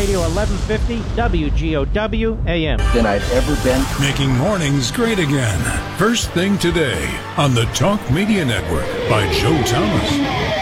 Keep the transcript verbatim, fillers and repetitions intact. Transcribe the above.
Radio eleven fifty W G O W A M. Than I've ever been. Making mornings great again. First thing today on the Talk Media Network by Joe Thomas.